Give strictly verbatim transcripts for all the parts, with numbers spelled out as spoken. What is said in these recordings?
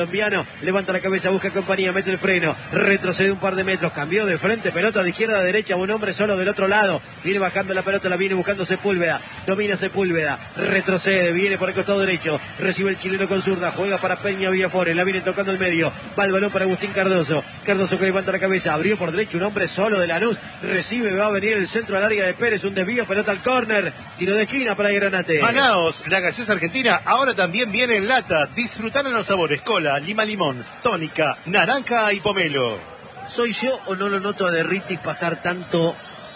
colombiano, levanta la cabeza, busca compañía, mete el freno, retrocede un par de metros, cambió de frente, pelota de izquierda a derecha, un hombre solo del otro lado, viene bajando la pelota, la viene buscando Sepúlveda, domina Sepúlveda, retrocede, viene por el costado derecho, recibe el chileno con zurda, juega para Peña Villafores, la viene tocando el medio, va el balón para Agustín Cardoso, Cardoso que levanta la cabeza, abrió por derecho, un hombre solo de Lanús, recibe, va a venir el centro al área de Pérez, un desvío, pelota al córner, tiro de esquina para el Granate. Manaos, la gaseosa argentina, ahora también viene en lata, disfrutar en los sabores, cola, lima limón, tónica, naranja y pomelo. ¿Soy yo o no lo noto a Derriti pasar tanto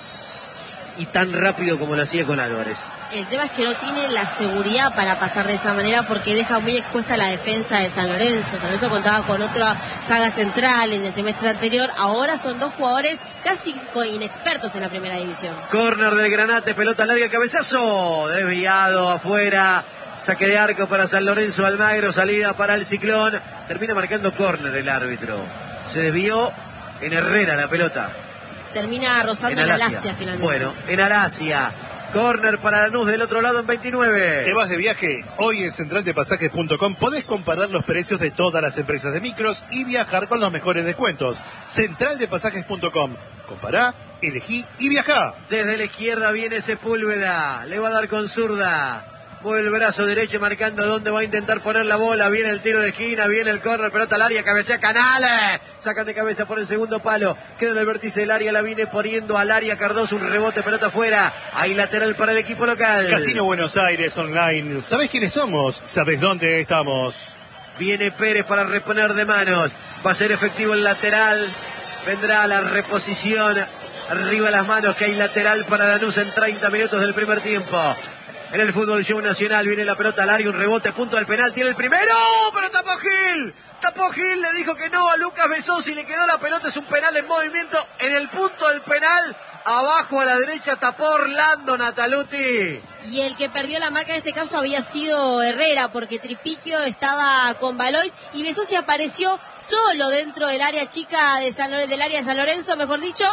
y tan rápido como lo hacía con Álvarez? El tema es que no tiene la seguridad para pasar de esa manera porque deja muy expuesta la defensa de San Lorenzo. San Lorenzo contaba con otra saga central en el semestre anterior. Ahora son dos jugadores casi inexpertos en la primera división. Córner del Granate, pelota larga, cabezazo, desviado afuera. Saque de arco para San Lorenzo, Almagro, salida para el Ciclón. Termina marcando córner el árbitro. Se desvió en Herrera la pelota. Termina rozando en Alasia finalmente. Bueno, en Alasia. Córner para Lanús del otro lado en veintinueve. ¿Te vas de viaje? Hoy en central de pasajes punto com podés comparar los precios de todas las empresas de micros y viajar con los mejores descuentos. central de pasajes punto com. Compará, elegí y viajá. Desde la izquierda viene Sepúlveda. Le va a dar con zurda. Mueve el brazo derecho marcando dónde va a intentar poner la bola. Viene el tiro de esquina, viene el córner, pelota al área, cabecea Canales. Sacan de cabeza por el segundo palo. Queda en el vértice del área, la viene poniendo al área Cardoso, un rebote, pelota afuera. Hay lateral para el equipo local. Casino Buenos Aires Online. ¿Sabés quiénes somos? ¿Sabés dónde estamos? Viene Pérez para reponer de manos. Va a ser efectivo el lateral. Vendrá la reposición. Arriba las manos que hay lateral para Lanús en treinta minutos del primer tiempo. En el fútbol show nacional viene la pelota al área, un rebote, punto del penal, tiene el primero, pero tapó Gil, tapó Gil, le dijo que no a Lucas Besosi, le quedó la pelota, es un penal en movimiento, en el punto del penal, abajo a la derecha tapó Orlando Nataluti. Y el que perdió la marca en este caso había sido Herrera, porque Tripiquio estaba con Valois y Besosi apareció solo dentro del área chica de San Lorenzo, del área de San Lorenzo, mejor dicho.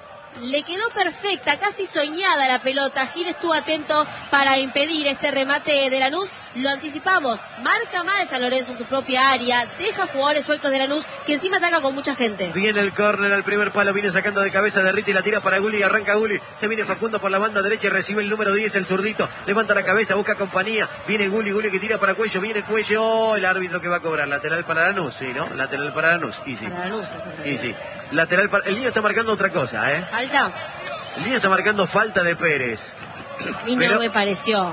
Le quedó perfecta, casi soñada la pelota. Gil estuvo atento para impedir este remate de Lanús. Lo anticipamos, marca mal San Lorenzo su propia área, deja jugadores sueltos de Lanús, que encima ataca con mucha gente. Viene el córner al primer palo, viene sacando de cabeza de Riti, la tira para Gulli, arranca Gulli, se viene Facundo por la banda derecha y recibe el número diez, el zurdito, levanta la cabeza, busca compañía, viene Gulli, Gulli que tira para Cuello, viene Cuello, oh, el árbitro que va a cobrar, lateral para Lanús, sí, ¿no? Lateral para Lanús, y sí. Para Lanús, y sí. Lateral para... El niño está marcando otra cosa, ¿eh? Falta. El niño está marcando falta de Pérez. A mí pero, no me pareció.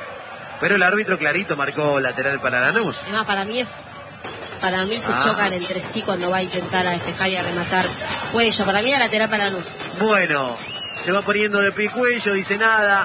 Pero el árbitro clarito marcó lateral para Lanús. Además, para mí es... Para mí se ah. chocan entre sí cuando va a intentar a despejar y a rematar Cuello. Para mí era lateral para Lanús. Bueno, se va poniendo de pie Cuello, dice nada.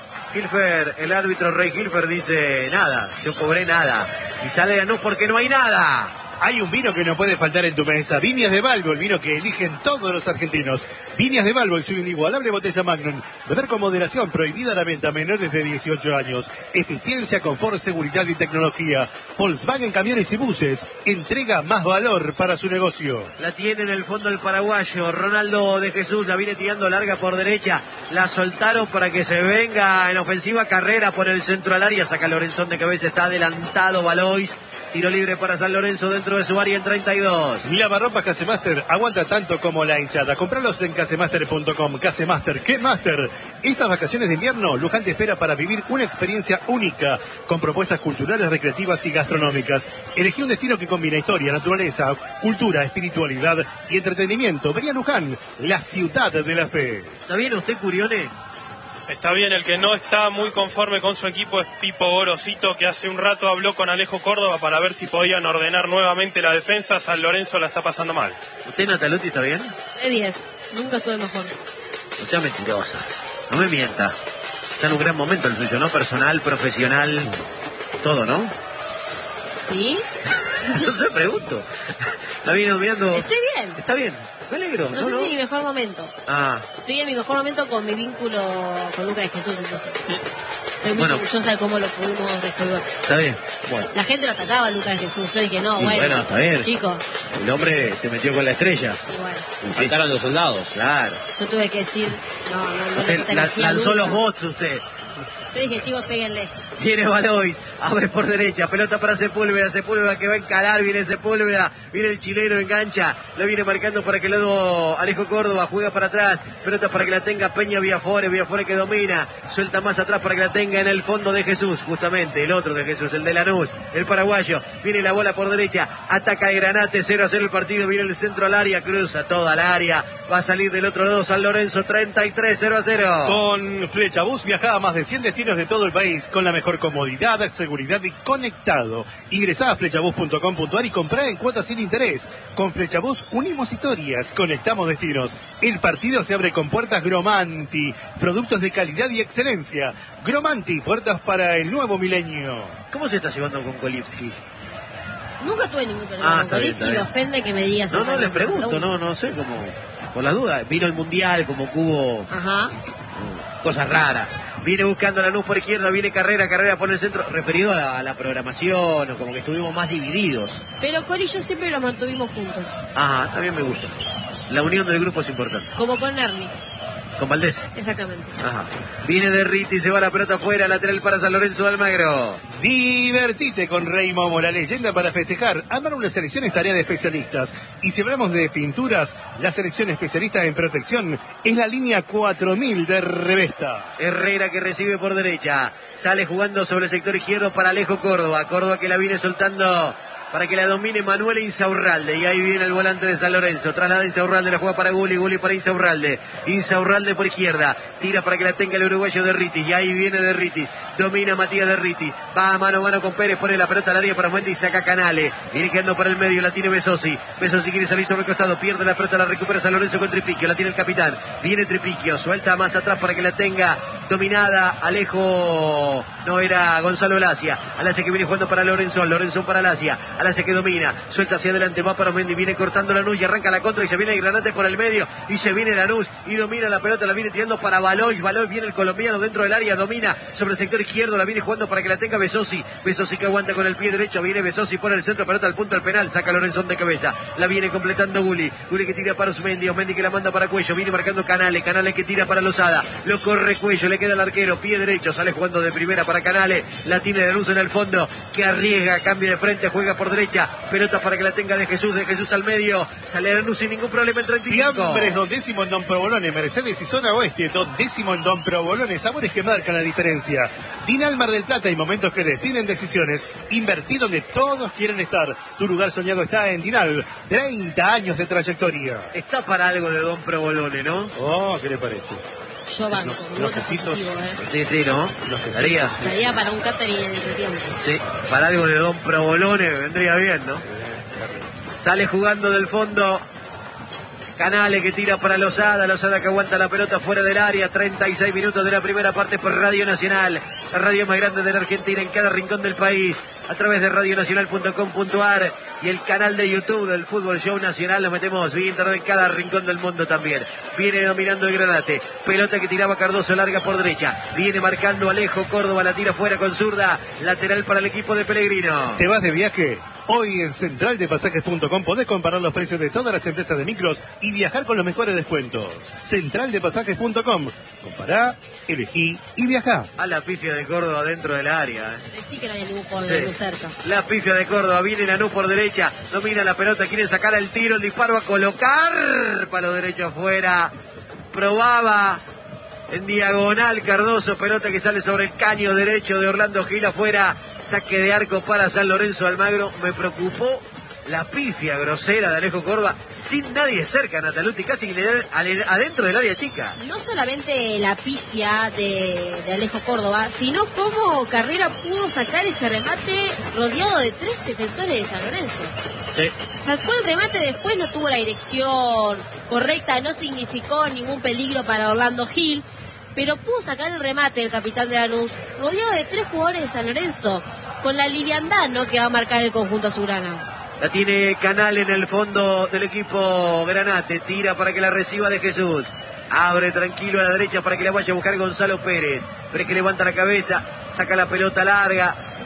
Hilfer, el árbitro Rey Hilfer dice nada, yo cobré nada. Y sale Lanús porque no hay nada. Hay un vino que no puede faltar en tu mesa. Viñas de Balbo, el vino que eligen todos los argentinos. Viñas de Balbo, su inigualable botella Magnum. Beber con moderación, prohibida la venta a menores de dieciocho años. Eficiencia, confort, seguridad y tecnología. Volkswagen Camiones y Buses. Entrega más valor para su negocio. La tiene en el fondo el paraguayo. Ronaldo de Jesús la viene tirando larga por derecha. La soltaron para que se venga en ofensiva. Carrera por el centro al área. Saca Lorenzón de cabeza. Está adelantado Valois. Tiro libre para San Lorenzo dentro de su área en treinta y dos. Lavarropas Casemaster aguanta tanto como la hinchada. Compralos en casemaster punto com. Casemaster, ¿qué Master? Estas vacaciones de invierno, Luján te espera para vivir una experiencia única con propuestas culturales, recreativas y gastronómicas. Elegí un destino que combina historia, naturaleza, cultura, espiritualidad y entretenimiento. Vení a Luján, la ciudad de la fe. ¿Está bien usted, Curione? Está bien, el que no está muy conforme con su equipo es Pipo Gorosito, que hace un rato habló con Alejo Córdoba para ver si podían ordenar nuevamente la defensa. San Lorenzo la está pasando mal. ¿Usted, Nataluti, está bien? De diez, nunca estuve mejor. No sea mentirosa, no me mienta. Está en un gran momento el suyo, ¿no? Personal, profesional, todo, ¿no? ¿Sí? No sé, pregunto. La viene dominando. Estoy bien. Está bien. Me alegro. No, no sé no. si es mi mejor momento. Ah. Estoy en mi mejor momento con mi vínculo con Lucas de Jesús, eso sí. Estoy muy bueno, orgullosa de cómo lo pudimos resolver. Está bien. Bueno. La gente lo atacaba a Lucas de Jesús. Yo dije, no, y bueno, bueno, está bien. Chicos. El hombre se metió con la estrella. Y bueno. Y sí. Faltaron los soldados. Claro. Yo tuve que decir, no, no, no. Usted le la, lanzó nunca. los bots usted. Yo dije, chicos, péguenle. Viene Valois, abre por derecha, pelota para Sepúlveda, Sepúlveda que va a encarar, viene Sepúlveda, viene el chileno, engancha, lo viene marcando para que lado Alejo Córdoba, juega para atrás, pelota para que la tenga Peña Villafore, Villafore que domina, suelta más atrás para que la tenga en el fondo de Jesús, justamente, el otro de Jesús, el de Lanús, el paraguayo, viene la bola por derecha, ataca el Granate, cero a cero el partido, viene el centro al área, cruza toda el área, va a salir del otro lado San Lorenzo, treinta y tres, cero a cero. Con Flechabús viaja a más de cien destinos de todo el país con la mejor comodidad, seguridad y conectado. Ingresá a flechabús punto com punto ar y comprá en cuotas sin interés. Con Flechabús unimos historias, conectamos destinos. El partido se abre con puertas Gromanti, productos de calidad y excelencia. Gromanti, puertas para el nuevo milenio. ¿Cómo se está llevando con Kolipski? Nunca tuve ningún problema Ah, con está bien, Kolipski, está me bien. ofende que me digas No, esa no, le cosa. pregunto, no, no sé, como por las dudas. Vino el Mundial, como que hubo Ajá. cosas raras. Viene buscando a Lanús por izquierda, viene Carrera, Carrera por el centro, referido a la, a la programación, o como que estuvimos más divididos. Pero Cori y yo siempre los mantuvimos juntos. Ajá, también me gusta. La unión del grupo es importante. Como con Ernie, Con Valdés. exactamente. Ajá. Viene de Riti, se va la pelota afuera, lateral para San Lorenzo de Almagro. Divertite con Rey Momo, la leyenda para festejar. Armar una selección es tarea de especialistas. Y si hablamos de pinturas, la selección especialista en protección es la línea cuatro mil de Revesta. Herrera que recibe por derecha. Sale jugando sobre el sector izquierdo para Alejo Córdoba. Córdoba que la viene soltando para que la domine Manuel Insaurralde. Y ahí viene el volante de San Lorenzo. Traslada Insaurralde, la juega para Guli, Guli para Insaurralde. Insaurralde por izquierda. Tira para que la tenga el uruguayo de Riti. Y ahí viene de Riti. Domina Matías de Riti. Va mano a mano con Pérez. Pone la pelota al área para Fuente y saca Canale. Viene quedando para el medio. La tiene Besosi. Besosi quiere salir sobre el costado. Pierde la pelota. La recupera San Lorenzo con Tripiquio. La tiene el capitán. Viene Tripiquio. Suelta más atrás para que la tenga dominada. Alejo. No, era Gonzalo Lacia. Alacia que viene jugando para Lorenzo. Lorenzo para Lacia. Alacia que domina. Suelta hacia adelante. Va para Mendy. Viene cortando Lanús y arranca la contra. Y se viene el Granate por el medio. Y se viene Lanús. Y domina la pelota. La viene tirando para Valois. Valois viene el colombiano dentro del área. Domina sobre el sector izquierdo. La viene jugando para que la tenga Besosi. Besosi que aguanta con el pie derecho. Viene Besosi por el centro. Pelota al punto al penal. Saca Lorenzo de cabeza. La viene completando Guli. Guli que tira para Osmendi. Osmendi que la manda para Cuello. Viene marcando Canale. Canale que tira para Lozada. Lo corre Cuello. Le queda el arquero. Pie derecho. Sale jugando de primera para Canale. La tiene Lanús en el fondo. Que arriesga. Cambia de frente. Juega por derecha. Pelota para que la tenga de Jesús. De Jesús al medio. Sale Lanús sin ningún problema en treinta y cinco. Fiambres, dondécimo en Don Provolone, Mercedes y Zona Oeste, dondécimo en Don Provolone, sabores que marcan la diferencia. Dinal Mar del Plata y momentos que definen decisiones. Invertí donde todos quieren estar. Tu lugar soñado está en Dinal. treinta años de trayectoria. Está para algo de Don Provolone, ¿no? Oh, ¿qué le parece? Yo banco, Los- un los voto quesitos. positivo, ¿eh? Sí, sí, ¿no? Los que Estaría. Estaría para un catering en este tiempo. Sí, para algo de Don Provolone vendría bien, ¿no? Sale jugando del fondo Canale que tira para Lozada, Lozada que aguanta la pelota fuera del área, treinta y seis minutos de la primera parte por Radio Nacional, la radio más grande de la Argentina en cada rincón del país, a través de radio nacional punto com punto ar y el canal de YouTube del Fútbol Show Nacional. Lo metemos vía internet en cada rincón del mundo también. Viene dominando el Granate, pelota que tiraba Cardoso, larga por derecha, viene marcando Alejo Córdoba, la tira fuera con zurda, lateral para el equipo de Pellegrino. ¿Te vas de viaje? Hoy en central de pasajes punto com podés comparar los precios de todas las empresas de micros y viajar con los mejores descuentos. central de pasajes punto com. Compará, elegí y viajá. A la pifia de Córdoba dentro del área. ¿eh? Decí que no hay ningún jugador Sí. de luz cerca. La pifia de Córdoba, viene Lanús por derecha, domina la pelota, quiere sacar el tiro, el disparo a colocar, palo derecho afuera, probaba en diagonal Cardoso, pelota que sale sobre el caño derecho de Orlando Gil afuera, saque de arco para San Lorenzo de Almagro. Me preocupó la pifia grosera de Alejo Córdoba, sin nadie cerca, Nataluti, casi le da al- adentro del área chica. No solamente la pifia de, de Alejo Córdoba, sino cómo Carrera pudo sacar ese remate rodeado de tres defensores de San Lorenzo. Sí. Sacó el remate después, no tuvo la dirección correcta, no significó ningún peligro para Orlando Gil, pero pudo sacar el remate del capitán de Lanús, rodeado de tres jugadores de San Lorenzo, con la liviandad, ¿no?, que va a marcar el conjunto azulgrana. La tiene Canal en el fondo del equipo Granate. Tira para que la reciba de Jesús. Abre tranquilo a la derecha para que la vaya a buscar Gonzalo Pérez. Pérez que levanta la cabeza. Saca la pelota larga.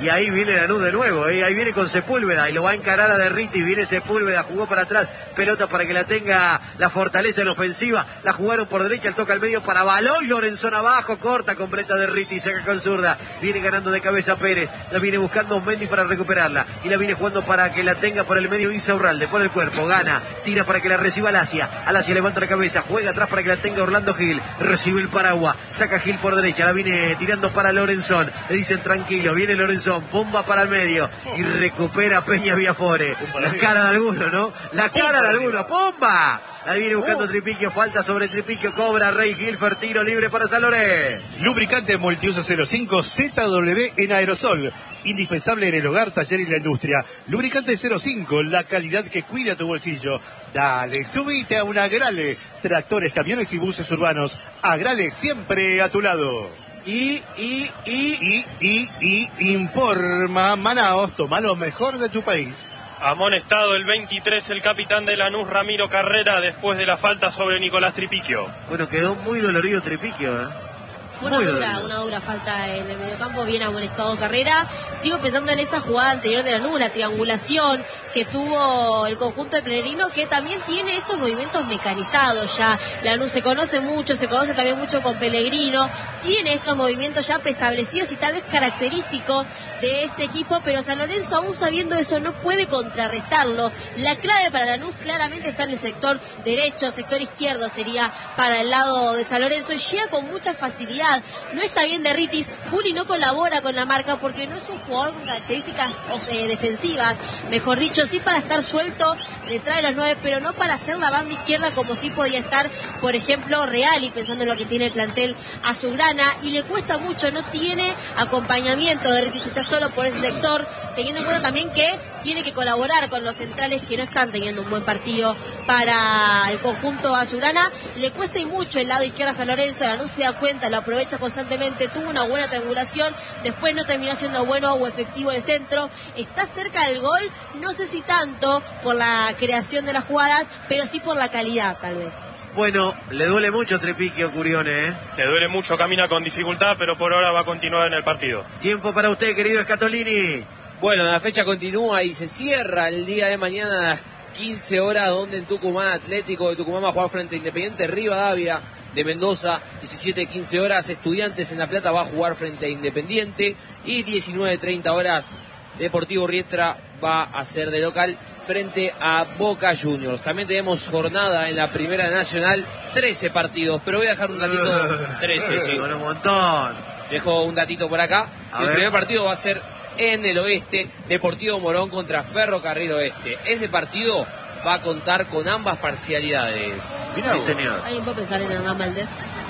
Y ahí viene Lanús de nuevo, ¿eh? Ahí viene con Sepúlveda y lo va a encarar a Derriti. Viene Sepúlveda, jugó para atrás, pelota para que la tenga la Fortaleza en ofensiva. La jugaron por derecha, el toca al medio para Baloy. Lorenzón abajo, corta completa Derriti, saca con zurda. Viene ganando de cabeza Pérez, la viene buscando Mendy para recuperarla. Y la viene jugando para que la tenga por el medio Insaurralde, por el cuerpo, gana, tira para que la reciba Alasia. Alasia levanta la cabeza, juega atrás para que la tenga Orlando Gil. Recibe el paraguas, saca Gil por derecha, la viene tirando para Lorenzón. Le dicen tranquilo, viene Lorenzón. Bomba para el medio y recupera Peña Viafore. La cara de alguno, ¿no? La cara de alguno. ¡Pomba! La viene buscando Tripiquio, falta sobre Tripiquio, cobra Rey Gilfer, tiro libre para San Lorenzo. Lubricante Multiuso cero cinco Z W en aerosol. Indispensable en el hogar, taller y la industria. Lubricante cero cinco, la calidad que cuida tu bolsillo. Dale, subite a una Agrale. Tractores, camiones y buses urbanos. Agrale siempre a tu lado. Y, y, y, y, y, y, informa Manaos, toma lo mejor de tu país. Amonestado el veintitrés el capitán de Lanús, Ramiro Carrera, después de la falta sobre Nicolás Tripiquio. Bueno, quedó muy dolorido Tripiquio, ¿eh? Fue una dura, una dura falta en el mediocampo, bien amonestado Carrera. Sigo pensando en esa jugada anterior de Lanús, la triangulación que tuvo el conjunto de Pellegrino, que también tiene estos movimientos mecanizados ya. Lanús se conoce mucho, se conoce también mucho con Pellegrino, tiene estos movimientos ya preestablecidos y tal vez característicos de este equipo, pero San Lorenzo, aún sabiendo eso, no puede contrarrestarlo. La clave para Lanús claramente está en el sector derecho, sector izquierdo sería para el lado de San Lorenzo, y llega con mucha facilidad. No está bien Derritis, Juli no colabora con la marca porque no es un jugador con características eh, defensivas, mejor dicho, sí para estar suelto detrás de los nueve, pero no para hacer la banda izquierda como sí podía estar, por ejemplo, Reali, pensando en lo que tiene el plantel azulgrana, y le cuesta mucho, no tiene acompañamiento. Derritis está solo por ese sector, teniendo en cuenta también que tiene que colaborar con los centrales que no están teniendo un buen partido para el conjunto azulgrana. Le cuesta y mucho el lado izquierdo a San Lorenzo, la no se da cuenta, lo aprovecha constantemente, tuvo una buena triangulación, después no terminó siendo bueno o efectivo el centro, está cerca del gol, no sé si tanto por la creación de las jugadas, pero sí por la calidad tal vez. Bueno, le duele mucho Tripiquio, Curione, ¿eh? Le duele mucho, camina con dificultad, pero por ahora va a continuar en el partido. Tiempo para usted, querido Scatolini. Bueno, la fecha continúa y se cierra el día de mañana a las quince horas, donde en Tucumán Atlético de Tucumán va a jugar frente a Independiente Rivadavia de Mendoza. Diecisiete quince horas, Estudiantes en La Plata va a jugar frente a Independiente, y diecinueve treinta horas Deportivo Riestra va a ser de local frente a Boca Juniors. También tenemos jornada en la Primera Nacional, trece partidos, pero voy a dejar un datito. trece, sí. Con un montón. Dejo un datito por acá. A El ver. primer partido va a ser en el oeste, Deportivo Morón contra Ferrocarril Oeste. Ese partido va a contar con ambas parcialidades. Mirá, sí, señor. ¿Alguien puede pensar en Hernán Valdés?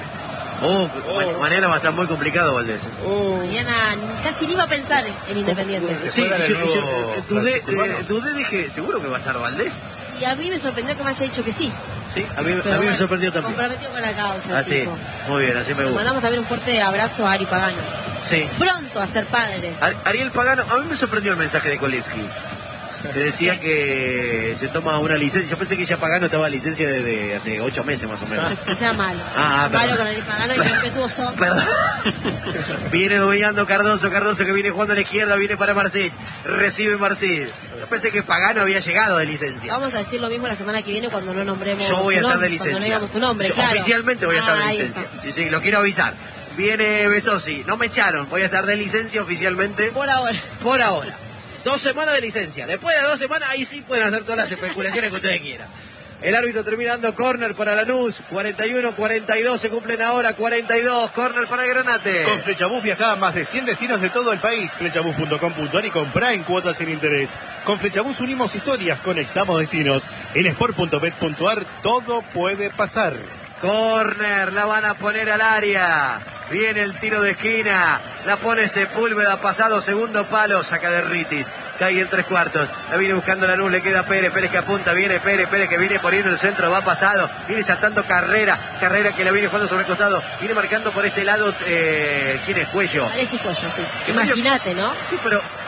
Oh, ma- mañana va a estar muy complicado, Valdés. Mañana casi ni iba a pensar en Independiente. Sí, juega yo, de nuevo yo, eh, dudé, Francisco eh, dudé, dije, ¿seguro que va a estar Valdés? Y a mí me sorprendió que me haya dicho que sí. Sí, a mí, Pero a mí bueno, me sorprendió también. comprometido con la causa. el Así, tipo. muy bien, así me Le gusta. mandamos también un fuerte abrazo a Ari Pagano. Sí. Pronto a ser padre. Ar- Ariel Pagano, a mí me sorprendió el mensaje de Kolevsky. Que decía que se toma una licencia. Yo pensé que ya Pagano estaba en licencia desde hace ocho meses más o menos. No sea malo. Ah, ah, malo perdón. con Ari Pagano y respetuoso. Perdón. Viene dominando Cardoso, Cardoso que viene jugando a la izquierda, viene para Marcel. Recibe Marcel. Yo pensé que Pagano había llegado de licencia. Vamos a decir lo mismo la semana que viene cuando no nombremos Yo voy a tu estar de nombre, cuando no licencia. digamos tu nombre, Yo claro. oficialmente voy a estar Ah, de ahí licencia. está. Sí, sí, lo quiero avisar. Viene Besosi, no me echaron, voy a estar de licencia oficialmente. Por ahora. Por ahora. Dos semanas de licencia. Después de dos semanas, ahí sí pueden hacer todas las especulaciones que ustedes quieran. El árbitro termina dando córner para Lanús. cuarenta y uno cuarenta y dos se cumplen ahora. cuarenta y dos, córner para el Granate. Con Flechabús viaja a más de cien destinos de todo el país. Flechabús punto com punto ar y comprá en cuotas sin interés. Con Flechabús unimos historias, conectamos destinos. En sport punto bet punto ar todo puede pasar. Córner, la van a poner al área. Viene el tiro de esquina. La pone Sepúlveda, pasado segundo palo. Saca de Ritis. Cae en tres cuartos. La viene buscando Lanús, le queda Pérez. Pérez que apunta, viene Pérez. Pérez que viene poniendo el centro, va pasado. Viene saltando Carrera. Carrera que la viene jugando sobre el costado. Viene marcando por este lado. Eh, ¿Quién es? Cuello. Alexis Cuello, sí. Que Imagínate, ¿no? Sí, pero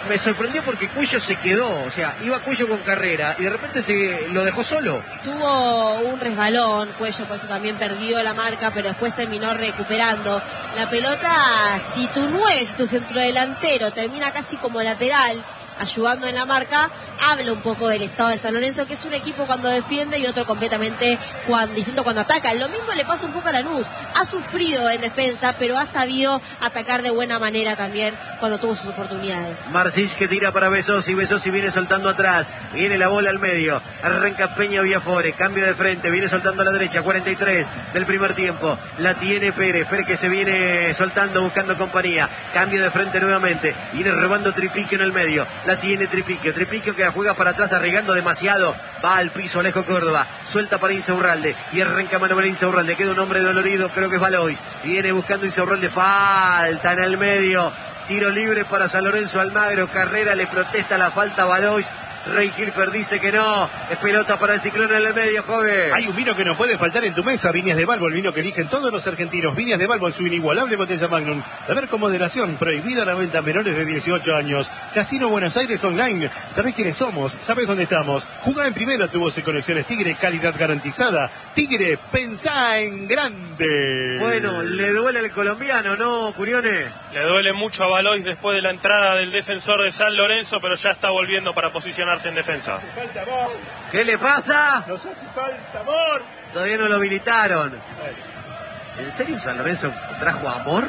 me sorprendió porque Cuello se quedó, o sea, iba Cuello con carrera y de repente se lo dejó solo. Tuvo un resbalón, Cuello, por eso también perdió la marca, pero después terminó recuperando. La pelota, si tu nueve, si tu centrodelantero termina casi como lateral, ayudando en la marca, habla un poco del estado de San Lorenzo, que es un equipo cuando defiende y otro completamente cuando, distinto cuando ataca. Lo mismo le pasa un poco a Lanús, ha sufrido en defensa, pero ha sabido atacar de buena manera también cuando tuvo sus oportunidades. Marcich que tira para Besosi, Besosi viene soltando atrás, viene la bola al medio, arranca Peña Villafore, cambio de frente, viene soltando a la derecha, cuarenta y tres del primer tiempo, la tiene Pérez, Pérez que se viene soltando, buscando compañía, cambio de frente nuevamente, viene robando Tripiquio en el medio, la tiene Tripiquio, Tripiquio que la juega para atrás arriesgando demasiado, va al piso Alejo Córdoba, suelta para Insaurralde y arranca Manuel Insaurralde, queda un hombre dolorido, creo que es Valois, viene buscando Insaurralde, falta en el medio, tiro libre para San Lorenzo Almagro, Carrera le protesta la falta a Valois, Rey Hilfer dice que no, es pelota para el Ciclón en el medio, joven. Hay un vino que no puede faltar en tu mesa, Viñas de Balbo, el vino que eligen todos los argentinos. Viñas de Balbo en su inigualable botella Magnum. A ver con moderación, prohibida la venta a menores de dieciocho años. Casino Buenos Aires Online. ¿Sabés quiénes somos? ¿Sabés dónde estamos? Jugá en primera, tu voz y conexiones Tigre, calidad garantizada. Tigre, pensá en grande. Bueno, le duele al colombiano, ¿no, Curione? Le duele mucho a Valois después de la entrada del defensor de San Lorenzo, pero ya está volviendo para posicionarse en defensa. Nos hace falta amor. ¿Qué le pasa? Nos hace falta amor. Todavía no lo habilitaron. ¿En serio San Lorenzo trajo amor?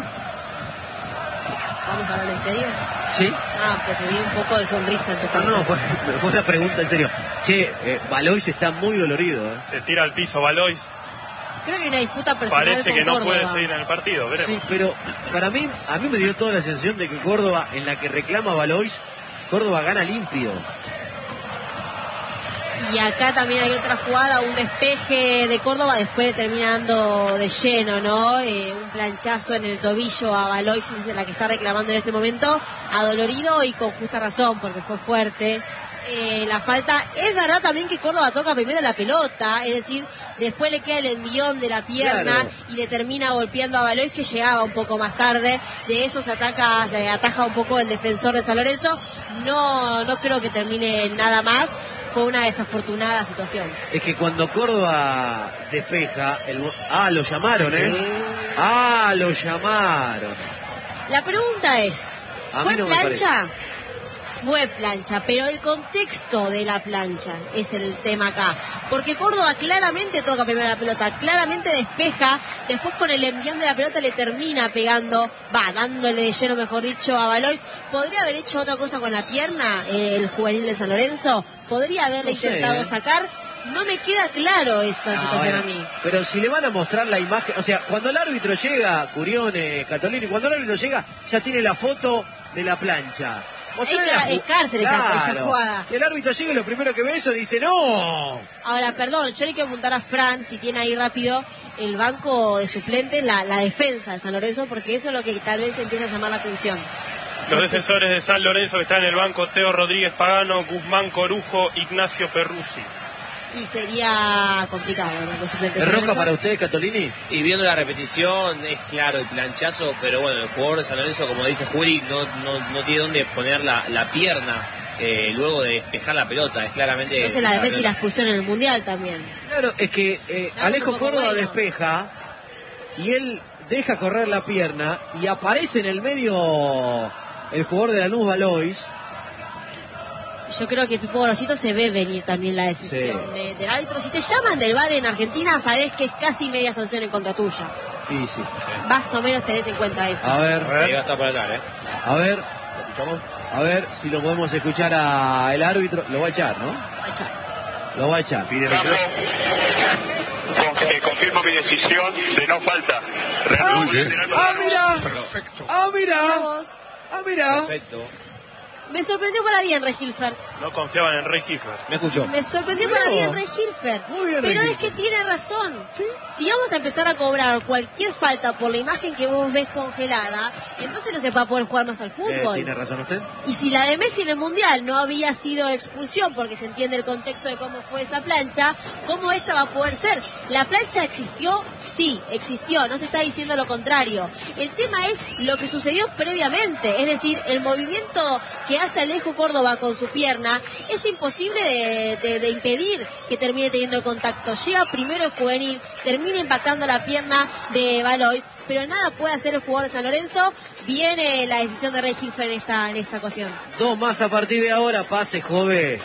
¿Vamos a hablar en serio? Sí. Ah, porque vi un poco de sonrisa en tu No, parte. no, fue, fue una pregunta en serio. Che, eh, Valois está muy dolorido, ¿eh? Se tira al piso Valois. Creo que hay una disputa personal Parece con que no Córdoba. puede seguir en el partido, veremos. Sí, pero para mí, a mí me dio toda la sensación de que Córdoba, en la que reclama a Valois, Córdoba gana limpio. Y acá también hay otra jugada, un despeje de Córdoba, después terminando de lleno, ¿no? Eh, un planchazo en el tobillo a Valois, es la que está reclamando en este momento, adolorido y con justa razón, porque fue fuerte. Eh, la falta, es verdad también que Córdoba toca primero la pelota, es decir, después le queda el envión de la pierna, claro, y le termina golpeando a Valois, que llegaba un poco más tarde. De eso se ataca, se ataja un poco el defensor de San Lorenzo. No, no creo que termine nada más. Fue una desafortunada situación. Es que cuando Córdoba despeja, el... ah, lo llamaron, ¿eh? Ah, lo llamaron. La pregunta es, A ¿fue mí no me plancha? Fue plancha, pero el contexto de la plancha es el tema acá. Porque Córdoba claramente toca primero la pelota, claramente despeja, después con el envión de la pelota le termina pegando, va, dándole de lleno, mejor dicho, a Valois. ¿Podría haber hecho otra cosa con la pierna eh, el juvenil de San Lorenzo? ¿Podría haberle No sé, intentado ¿eh? sacar? No me queda claro esa Ah, situación bueno, a mí. pero si le van a mostrar la imagen, o sea, cuando el árbitro llega, Curione, Catolini, cuando el árbitro llega, ya tiene la foto de la plancha. Mostrarle Es la cla- ju- es cárcel esa- esa jugada. Y el árbitro llega y lo primero que ve eso dice, ¡no! Ahora, perdón, yo le quiero preguntar a Fran si tiene ahí rápido el banco de suplentes, la, la defensa de San Lorenzo, porque eso es lo que tal vez empieza a llamar la atención. Los defensores de San Lorenzo que están en el banco: Teo Rodríguez Pagano, Guzmán Corujo, Ignacio Perruzzi. Y sería complicado, ¿no? Los suplentes ¿Es de roja San para Lorenzo. usted, Catolini? Y viendo la repetición, es claro el planchazo, pero bueno, el jugador de San Lorenzo, como dice Juli, no, no, no tiene dónde poner la, la pierna eh, luego de despejar la pelota. Es claramente. Entonces la defensa y la pelota. expulsión en el Mundial también. Claro, es que eh, Claro, Alejo un poco Córdoba bueno. despeja y él deja correr la pierna y aparece en el medio el jugador de Lanús, Valois. Yo creo que Pipo Gorosito se ve venir también la decisión Sí. de- del árbitro. Si te llaman del V A R en Argentina, sabés que es casi media sanción en contra tuya. Y sí. Más o menos tenés en cuenta eso. A ver, Ahí va a estar para hablar, ¿eh? a ver, ¿Lo escuchamos? a ver si lo podemos escuchar al árbitro. Lo va a echar, ¿no? Va a echar. Lo va a echar. Pide Con- eh, confirmo mi decisión de no falta. Ah, Reanudo lateral para ah, Lanús. mira. Perfecto. Ah, Mira mira. vos. Ah, mira. Perfecto. Me sorprendió para bien, Regilfer. No confiaban en Rey Giffer. Me escuchó. Me sorprendió Mirá para vos. bien Regilfer. Muy bien, Pero Regilfer. es que tiene razón. Si vamos a empezar a cobrar cualquier falta por la imagen que vos ves congelada, entonces no se va a poder jugar más al Eh, fútbol. ¿Tiene razón usted? Y si la de Messi en el Mundial no había sido expulsión, porque se entiende el contexto de cómo fue esa plancha, ¿cómo esta va a poder ser? ¿La plancha existió? Sí, existió, no se está diciendo lo contrario. El tema es lo que sucedió previamente, es decir, el movimiento que que hace Alejo Córdoba con su pierna, es imposible de, de, de impedir que termine teniendo contacto. Llega primero el juvenil, termina impactando la pierna de Valois, pero nada puede hacer el jugador de San Lorenzo. Viene la decisión de Ray Hilfer en esta, en esta ocasión. Dos más a partir de ahora, pase, joven.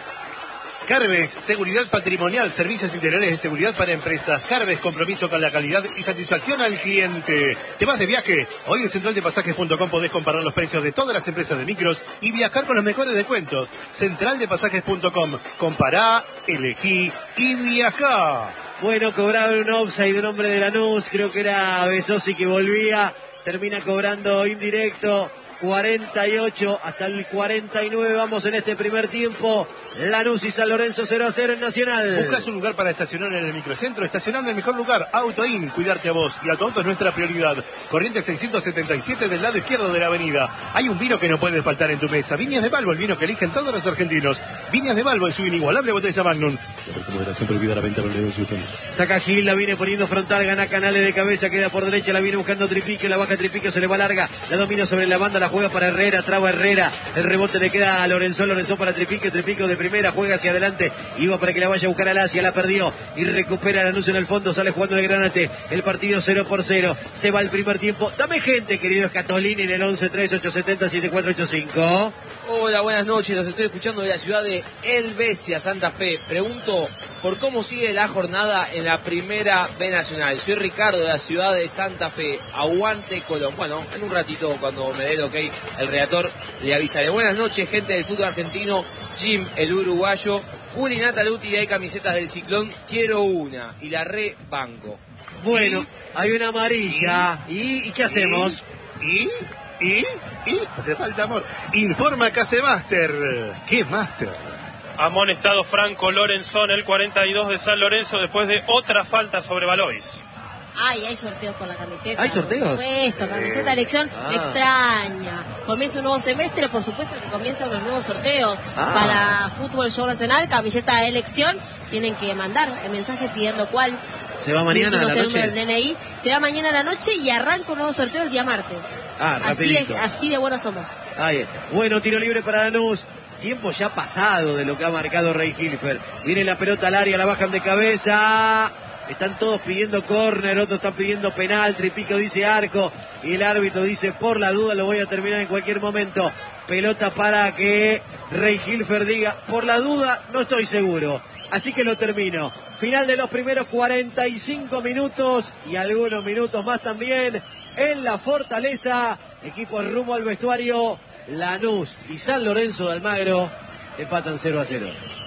Carves, seguridad patrimonial, servicios interiores de seguridad para empresas. Carves, compromiso con la calidad y satisfacción al cliente. ¿Te vas de viaje? Hoy en central de pasajes punto com podés comparar los precios de todas las empresas de micros y viajar con los mejores descuentos. central de pasajes punto com. Compará, elegí y viajá. Bueno, cobraron un offside de un hombre de Lanús, creo que era Besosi que volvía, termina cobrando indirecto. cuarenta y ocho hasta el cuarenta y nueve vamos en este primer tiempo. Lanús y San Lorenzo cero a cero en Nacional. ¿Buscas un lugar para estacionar en el microcentro? Estacionar en el mejor lugar. Autoin, cuidarte a vos. Y Autoauto es nuestra prioridad. Corriente seiscientos setenta y siete del lado izquierdo de la avenida. Hay un vino que no puede faltar en tu mesa. Viñas de Balbo, el vino que eligen todos los argentinos. Viñas de Balbo en su inigualable botella Magnum. Moderación prohibida la venta de Saca Gil, la viene poniendo frontal, gana Canales de cabeza, queda por derecha, la viene buscando Tripique, la baja Tripique, se le va larga, la domina sobre la banda, la juega para Herrera, traba Herrera, el rebote le queda a Lorenzo, Lorenzo para Tripique, Tripique de primera, juega hacia adelante, iba para que la vaya a buscar a Lacia, la perdió y recupera la luz en el fondo, sale jugando el Granate, el partido cero por cero, se va el primer tiempo. Dame gente, querido Escatolini, en el once tres ocho siete cero siete cuatro ocho cinco. Hola, buenas noches, los estoy escuchando de la ciudad de Helvecia, Santa Fe. Pregunto por cómo sigue la jornada en la primera B Nacional. Soy Ricardo de la ciudad de Santa Fe. Aguante Colón. Bueno, en un ratito, cuando me dé el ok, el redactor le avisaré. Buenas noches, gente del fútbol argentino. Jim, el uruguayo. Juli Nataluti, hay camisetas del Ciclón. Quiero una. Y la re banco. Bueno, hay una amarilla. ¿Y, ¿y qué hacemos? ¿Y? ¿Y? ¿Y? Hace falta amor. Informa Casemaster. ¿Qué Master? Amonestado Franco Lorenzón, el cuarenta y dos de San Lorenzo, después de otra falta sobre Valois. Ay, hay sorteos por la camiseta. ¿Hay sorteos? Por supuesto, camiseta de elección Ah. extraña. Comienza un nuevo semestre, por supuesto que comienzan los nuevos sorteos. Ah. Para Fútbol Show Nacional, camiseta de elección, tienen que mandar el mensaje pidiendo cuál. ¿Se va mañana a la el número noche? del D N I. Se va mañana a la noche y arranca un nuevo sorteo el día martes. Ah, así de, rapidito. así de buenos somos. Ahí está. Bueno, tiro libre para Lanús. Tiempo ya pasado de lo que ha marcado Ray Hilfer. Viene la pelota al área, la bajan de cabeza. Están todos pidiendo córner, otros están pidiendo penal. Tripico dice arco y el árbitro dice por la duda lo voy a terminar en cualquier momento. Pelota para que Ray Hilfer diga por la duda no estoy seguro. Así que lo termino. Final de los primeros cuarenta y cinco minutos y algunos minutos más también en la Fortaleza. Equipos rumbo al vestuario. Lanús y San Lorenzo de Almagro empatan cero a cero.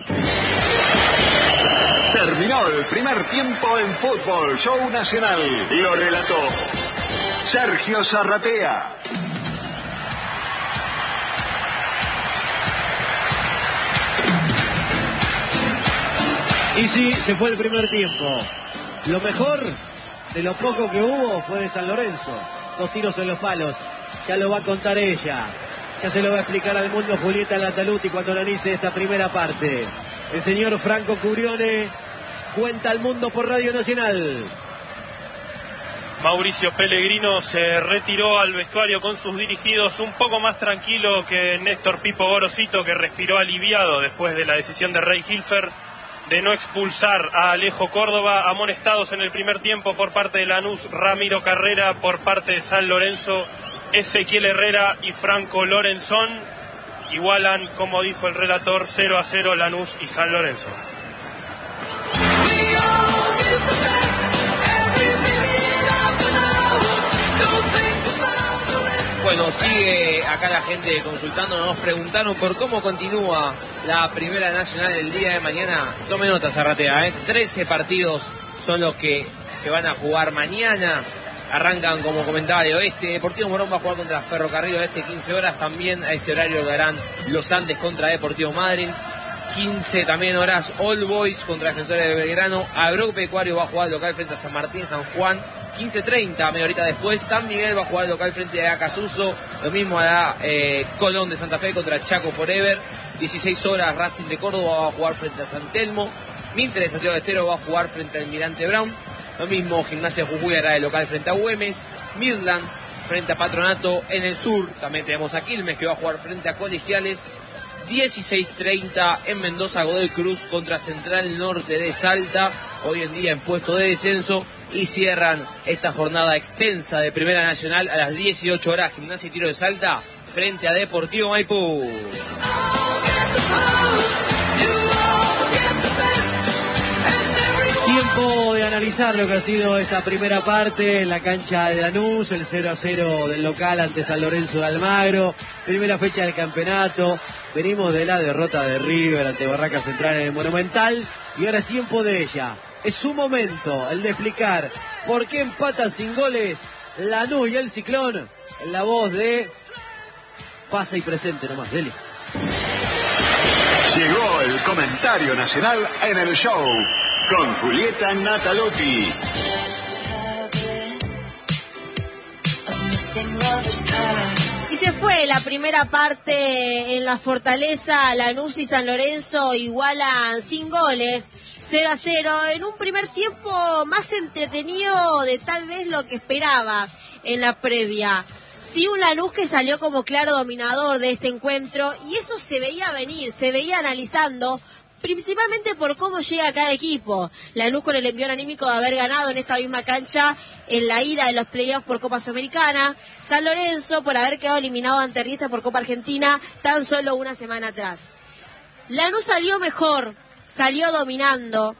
Terminó el primer tiempo en Fútbol Show Nacional. Lo relató Sergio Zarratea. Y sí, se fue el primer tiempo. Lo mejor de lo poco que hubo fue de San Lorenzo. Dos tiros en los palos. Ya lo va a contar ella. Ya se lo va a explicar al mundo Julieta Nataluti cuando analice esta primera parte. El señor Franco Curione cuenta al mundo por Radio Nacional. Mauricio Pellegrino se retiró al vestuario con sus dirigidos un poco más tranquilo que Néstor Pipo Gorosito, que respiró aliviado después de la decisión de Ray Hilfer de no expulsar a Alejo Córdoba. Amonestados en el primer tiempo por parte de Lanús, Ramiro Carrera, por parte de San Lorenzo, Ezequiel Herrera y Franco Lorenzón. Igualan, como dijo el relator, cero a cero Lanús y San Lorenzo. Bueno, sigue acá la gente consultando, nos preguntaron por cómo continúa la Primera Nacional el día de mañana. Tome nota, Zarratea, ¿eh? trece partidos son los que se van a jugar mañana. Arrancan, como comentaba, de Oeste. Deportivo Morón va a jugar contra Ferrocarril Oeste quince horas. También a ese horario lo darán Los Andes contra Deportivo Madryn. quince también horas All Boys contra Defensores de Belgrano. Agropecuario va a jugar local frente a San Martín, San Juan. quince treinta, media horita después, San Miguel va a jugar local frente a Acasuso. Lo mismo hará eh, Colón de Santa Fe contra Chaco Forever. dieciséis horas Racing de Córdoba va a jugar frente a San Telmo. Minter de Santiago del Estero va a jugar frente al Almirante Brown. Lo mismo Gimnasia Jujuy hará de local frente a Güemes. Midland frente a Patronato en el sur. También tenemos a Quilmes que va a jugar frente a Colegiales. dieciséis treinta en Mendoza, Godoy Cruz contra Central Norte de Salta, hoy en día en puesto de descenso, y cierran esta jornada extensa de Primera Nacional a las dieciocho horas, Gimnasia y Tiro de Salta frente a Deportivo Maipú. Tiempo de analizar lo que ha sido esta primera parte en la cancha de Lanús, el cero a cero del local ante San Lorenzo de Almagro, primera fecha del campeonato. Venimos de la derrota de River ante Barraca Central en el Monumental y ahora es tiempo de ella. Es su momento, el de explicar por qué empatan sin goles Lanús y el Ciclón, en la voz de Pasa y Presente nomás, Deli. Llegó el comentario nacional en el show con Julieta Natalotti. Y se fue la primera parte en la Fortaleza. Lanús y San Lorenzo igualan sin goles, cero a cero, en un primer tiempo más entretenido de tal vez lo que esperaba en la previa. Sí, un Lanús que salió como claro dominador de este encuentro, y eso se veía venir, se veía analizando, principalmente por cómo llega cada equipo. Lanús con el envión anímico de haber ganado en esta misma cancha en la ida de los playoffs por Copa Sudamericana. San Lorenzo por haber quedado eliminado ante Riestra por Copa Argentina tan solo una semana atrás. Lanús salió mejor, salió dominando,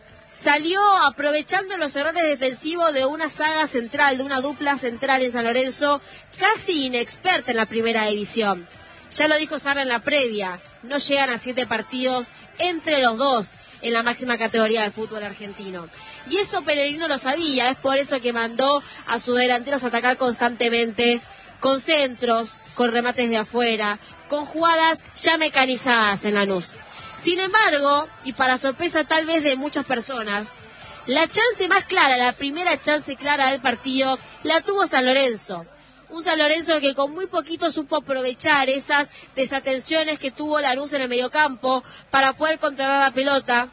salió aprovechando los errores defensivos de una saga central, de una dupla central en San Lorenzo, casi inexperta en la primera división. Ya lo dijo Sarra en la previa, no llegan a siete partidos entre los dos en la máxima categoría del fútbol argentino. Y eso Pellegrino lo sabía, es por eso que mandó a sus delanteros a atacar constantemente, con centros, con remates de afuera, con jugadas ya mecanizadas en Lanús. Sin embargo, y para sorpresa tal vez de muchas personas, la chance más clara, la primera chance clara del partido, la tuvo San Lorenzo. Un San Lorenzo que con muy poquito supo aprovechar esas desatenciones que tuvo Lanús en el mediocampo para poder controlar la pelota.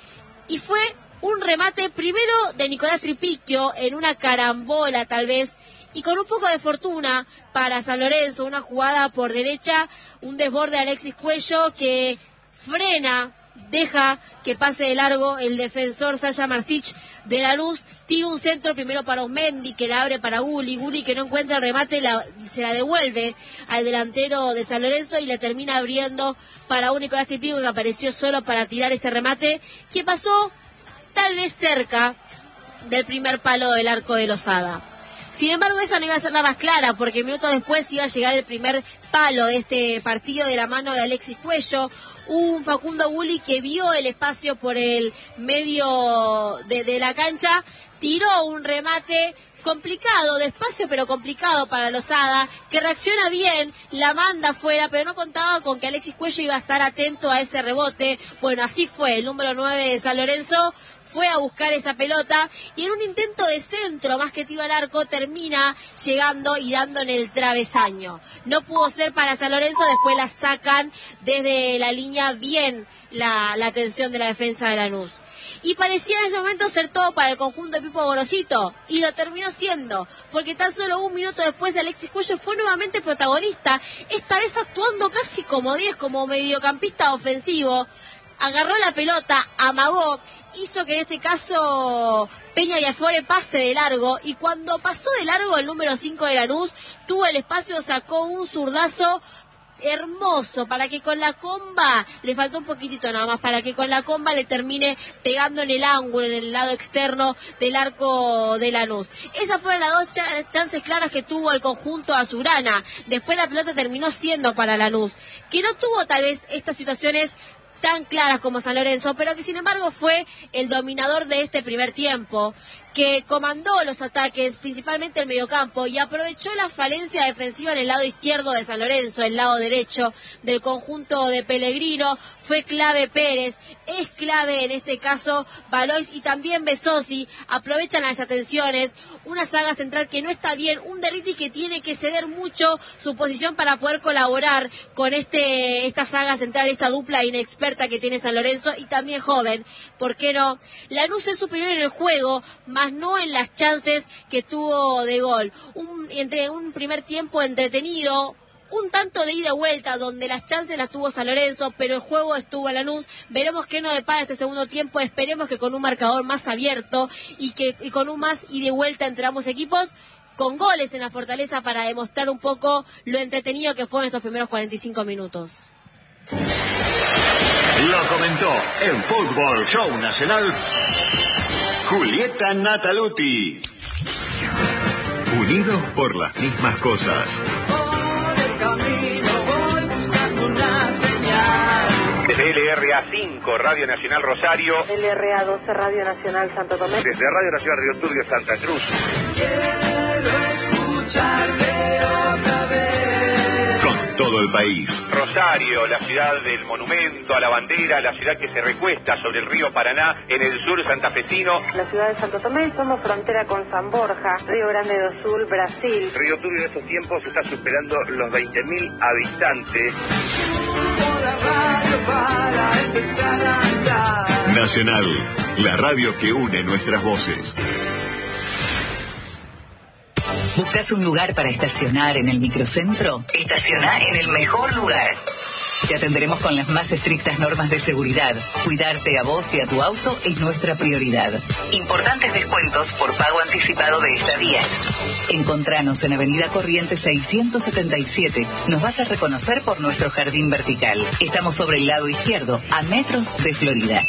Y fue un remate primero de Nicolás Tripicchio en una carambola tal vez, y con un poco de fortuna para San Lorenzo, una jugada por derecha, un desborde de Alexis Cuello que frena, deja que pase de largo el defensor Sasha Marsic de Lanús, tira un centro primero para Osmendi que la abre para Gulli, Gulli que no encuentra el remate, la, se la devuelve al delantero de San Lorenzo y le termina abriendo para un Nicolás Tripicchio que apareció solo para tirar ese remate que pasó tal vez cerca del primer palo del arco de Lozada. Sin embargo, esa no iba a ser la más clara, porque minutos después iba a llegar el primer palo de este partido de la mano de Alexis Cuello, un Facundo Gulli que vio el espacio por el medio de, de la cancha, tiró un remate complicado, despacio pero complicado para Lozada, que reacciona bien, la manda afuera, pero no contaba con que Alexis Cuello iba a estar atento a ese rebote. Bueno, así fue, el número nueve de San Lorenzo fue a buscar esa pelota y en un intento de centro, más que tiro al arco, termina llegando y dando en el travesaño. No pudo ser para San Lorenzo, después la sacan desde la línea bien la, la atención de la defensa de Lanús. Y parecía en ese momento ser todo para el conjunto de Pipo Gorosito, y lo terminó siendo, porque tan solo un minuto después Alexis Cuello fue nuevamente protagonista, esta vez actuando casi como diez, como mediocampista ofensivo, agarró la pelota, amagó, hizo que en este caso Peña Viafore pase de largo, y cuando pasó de largo el número cinco de Lanús, tuvo el espacio, sacó un zurdazo hermoso para que con la comba, le faltó un poquitito nada más, para que con la comba le termine pegando en el ángulo, en el lado externo del arco de Lanús. Esas fueron las dos ch- chances claras que tuvo el conjunto azulgrana. Después la pelota terminó siendo para Lanús, que no tuvo tal vez estas situaciones tan claras como San Lorenzo, pero que sin embargo fue el dominador de este primer tiempo, que comandó los ataques, principalmente el mediocampo, y aprovechó la falencia defensiva en el lado izquierdo de San Lorenzo, el lado derecho del conjunto de Pellegrino. Fue clave Pérez, es clave en este caso Valois y también Besosi, aprovechan las desatenciones, una saga central que no está bien, un Derriti que tiene que ceder mucho su posición para poder colaborar con este esta saga central, esta dupla inexperta abierta que tiene San Lorenzo y también joven, ¿por qué no? Lanús es superior en el juego, más no en las chances que tuvo de gol. Un, entre un primer tiempo entretenido, un tanto de ida y vuelta, donde las chances las tuvo San Lorenzo, pero el juego estuvo a Lanús. Veremos qué nos depara este segundo tiempo. Esperemos que con un marcador más abierto y que y con un más ida y vuelta entre ambos equipos, con goles en la Fortaleza para demostrar un poco lo entretenido que fueron estos primeros cuarenta y cinco minutos. Lo comentó en Fútbol Show Nacional Julieta Nataluti. Unidos por las mismas cosas. Desde L R A cinco, Radio Nacional Rosario. L R A doce, Radio Nacional Santo Tomé. Desde Radio Nacional Río Turbio, Santa Cruz. Quiero escucharte otra vez. Con todo el país. Rosario, la ciudad del monumento a la bandera, la ciudad que se recuesta sobre el río Paraná, en el sur santafesino. La ciudad de Santo Tomé, somos frontera con San Borja, Río Grande do Sul, Brasil. Río Turbio en estos tiempos está superando los veinte mil habitantes. Nacional, la radio que une nuestras voces. ¿Buscas un lugar para estacionar en el microcentro? Estacioná en el mejor lugar. Te atenderemos con las más estrictas normas de seguridad. Cuidarte a vos y a tu auto es nuestra prioridad. Importantes descuentos por pago anticipado de estadías. Encontranos en Avenida Corrientes seiscientos setenta y siete. Nos vas a reconocer por nuestro jardín vertical. Estamos sobre el lado izquierdo, a metros de Florida.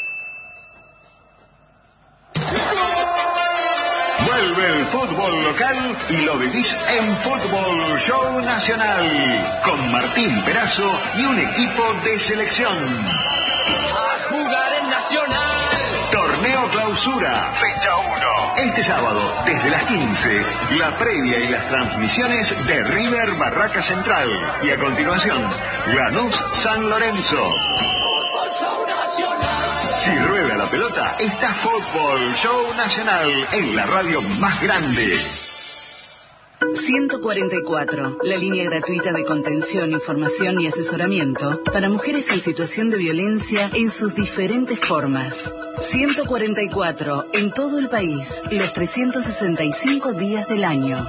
Vuelve el fútbol local y lo vivís en Fútbol Show Nacional con Martín Perazo y un equipo de selección. A jugar en Nacional. Torneo Clausura, fecha uno. Este sábado, desde las quince, la previa y las transmisiones de River Barraca Central. Y a continuación, Lanús San Lorenzo. Fútbol Show Nacional. Si rueda la pelota, está Fútbol Show Nacional en la radio más grande. ciento cuarenta y cuatro, la línea gratuita de contención, información y asesoramiento para mujeres en situación de violencia en sus diferentes formas. ciento cuarenta y cuatro, en todo el país, los trescientos sesenta y cinco días del año.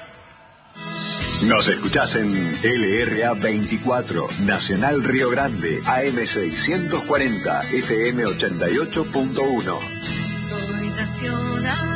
Nos escuchás en L R A veinticuatro, Nacional Río Grande, A M seiscientos cuarenta, F M ochenta y ocho punto uno. Soy Nacional.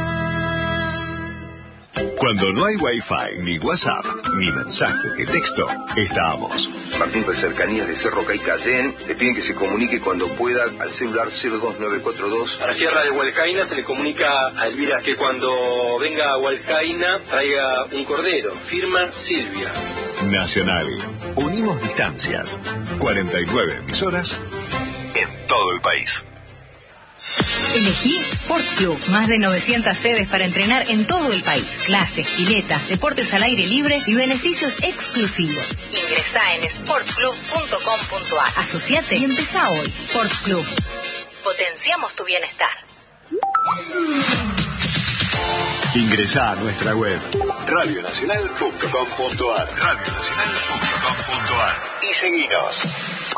Cuando no hay Wi-Fi, ni WhatsApp, ni mensaje de texto, estamos. Martín de Cercanías de Cerro Caicayén le piden que se comunique cuando pueda al celular cero dos nueve cuatro dos. A la Sierra de Hualcaina se le comunica a Elvira que cuando venga a Hualcaina traiga un cordero. Firma Silvia. Nacional. Unimos distancias. cuarenta y nueve emisoras en todo el país. Elegí Sport Club, más de novecientas sedes para entrenar en todo el país. Clases, piletas, deportes al aire libre y beneficios exclusivos. Ingresá en sport club punto com punto a r. Asociate y empezá hoy. Sport Club. Potenciamos tu bienestar. Ingresá a nuestra web radio nacional punto com punto a r, radio nacional punto com punto a r y seguinos.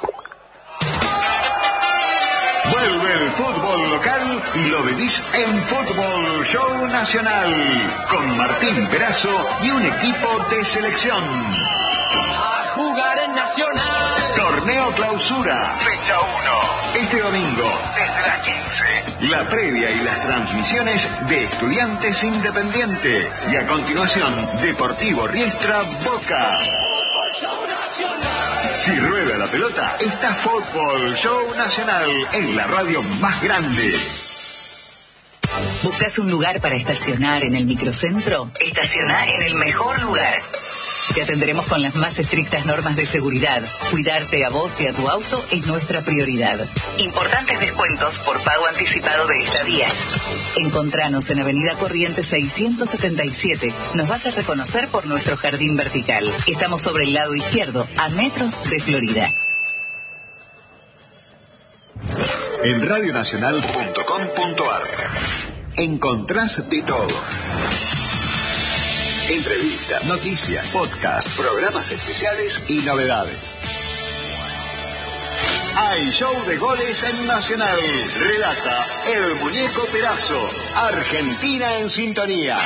Vuelve el fútbol local y lo vivís en Fútbol Show Nacional con Martín Perazo y un equipo de selección. A jugar en Nacional. Torneo Clausura, fecha uno. Este domingo, desde las quince, la previa y las transmisiones de Estudiantes Independiente. Y a continuación, Deportivo Riestra Boca. Fútbol Show Nacional. Si rueda la pelota, está Fútbol Show Nacional en la radio más grande. ¿Buscas un lugar para estacionar en el microcentro? Estacioná en el mejor lugar. Te atenderemos con las más estrictas normas de seguridad. Cuidarte a vos y a tu auto es nuestra prioridad. Importantes descuentos por pago anticipado de estadías. Encontranos en Avenida Corrientes seiscientos setenta y siete. Nos vas a reconocer por nuestro jardín vertical. Estamos sobre el lado izquierdo, a metros de Florida. En radio nacional punto com punto a r encontrás de todo. Entrevistas, noticias, podcasts, programas especiales y novedades. Hay show de goles en Nacional. Relata el Muñeco Perazo. Argentina en sintonía.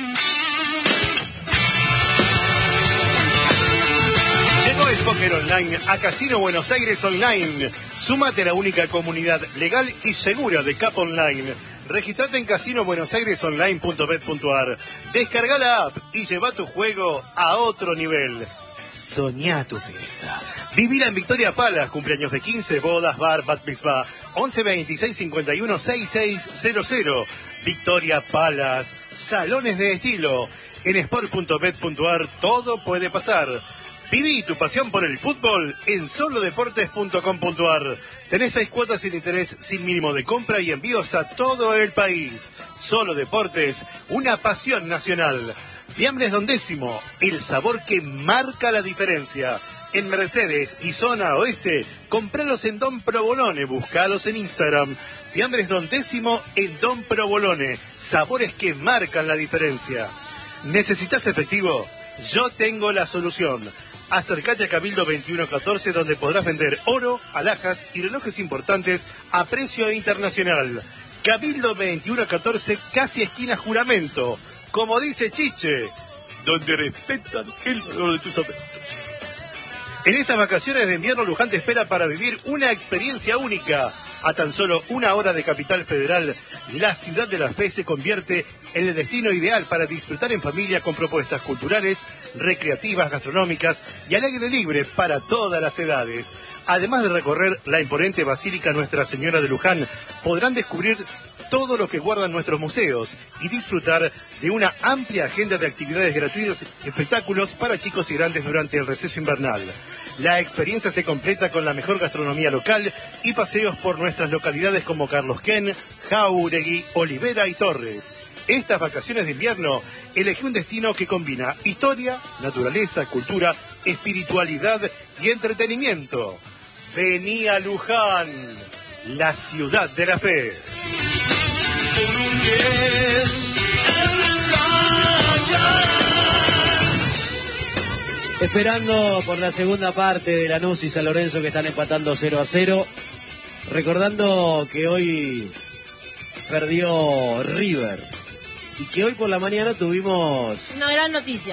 Llegó el póker online a Casino Buenos Aires Online. Súmate a la única comunidad legal y segura de Cap Online. Registrate en casino buenos aires online punto bet punto ar. Descarga la app y lleva tu juego a otro nivel. Soñá tu fiesta. Vivila en Victoria Palace, cumpleaños de quince, bodas, bar, bat mitzvah. once veintiséis cincuenta y uno sesenta y seis cero cero. Victoria Palace, salones de estilo. En sport punto bet punto ar todo puede pasar. Viví tu pasión por el fútbol en solo deportes punto com punto ar. Tenés seis cuotas sin interés, sin mínimo de compra y envíos a todo el país. Solo Deportes, una pasión nacional. Fiambres Don Décimo, el sabor que marca la diferencia. En Mercedes y zona oeste, compralos en Don Provolone, buscalos en Instagram. Fiambres Don Décimo en Don Provolone, sabores que marcan la diferencia. ¿Necesitas efectivo? Yo tengo la solución. Acércate a Cabildo veintiuno catorce, donde podrás vender oro, alhajas y relojes importantes a precio internacional. Cabildo veintiuno catorce, casi esquina Juramento. Como dice Chiche, donde respetan el valor de tus afectos. En estas vacaciones de invierno, Luján te espera para vivir una experiencia única. A tan solo una hora de Capital Federal, la Ciudad de la Fe se convierte en el destino ideal para disfrutar en familia con propuestas culturales, recreativas, gastronómicas y al aire libre para todas las edades. Además de recorrer la imponente Basílica Nuestra Señora de Luján, podrán descubrir todo lo que guardan nuestros museos y disfrutar de una amplia agenda de actividades gratuitas y espectáculos para chicos y grandes durante el receso invernal. La experiencia se completa con la mejor gastronomía local y paseos por nuestras localidades como Carlos Ken, Jáuregui, Olivera y Torres. Estas vacaciones de invierno, elegí un destino que combina historia, naturaleza, cultura, espiritualidad y entretenimiento. Vení a Luján, la ciudad de la fe. Esperando por la segunda parte de Lanús y San Lorenzo, que están empatando cero a cero. Recordando que hoy perdió River y que hoy por la mañana tuvimos una gran noticia.